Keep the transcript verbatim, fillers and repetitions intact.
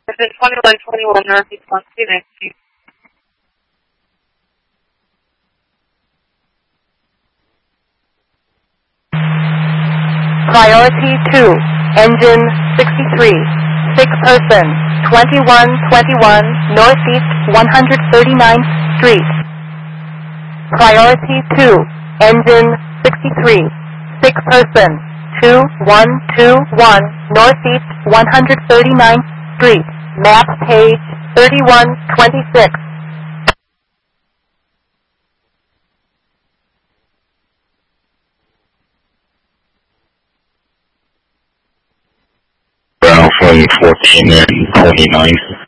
Is it twenty-one twenty-one Northeast one two nine two? Priority two, engine sixty-three, sick person, twenty-one twenty-one Northeast one hundred thirty-ninth Street. Priority two, engine sixty-three, sick person, two one two one Northeast one hundred thirty-ninth Street, map page thirty-one twenty-six. Brown from fourteen and twenty-nine.